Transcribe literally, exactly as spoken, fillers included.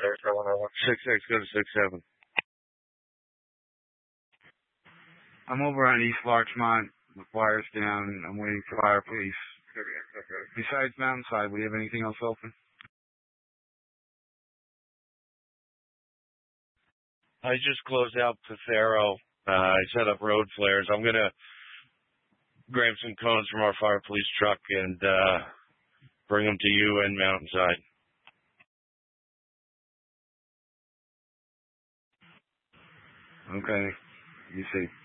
Six six, go to six seven. I'm over on East Larchmont. The fire's down. I'm waiting for fire police. Besides Mountainside, we have anything else open? I just closed out Pizarro. Uh, I set up road flares. I'm going to grab some cones from our fire police truck and uh, bring them to you and Mountainside. Okay. You see.